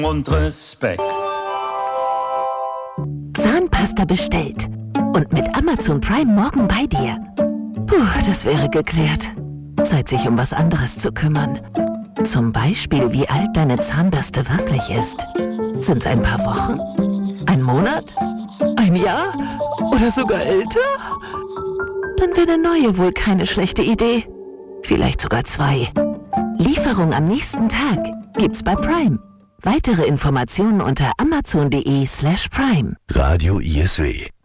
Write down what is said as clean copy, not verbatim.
und Respekt. Zahnpasta bestellt. Und mit Amazon Prime morgen bei dir. Puh, das wäre geklärt. Zeit, sich um was anderes zu kümmern. Zum Beispiel, wie alt deine Zahnbürste wirklich ist. Sind's ein paar Wochen? Ein Monat? Ein Jahr? Oder sogar älter? Dann wäre eine neue wohl keine schlechte Idee. Vielleicht sogar 2. Lieferung am nächsten Tag gibt's bei Prime. Weitere Informationen unter amazon.de/prime. Radio ISW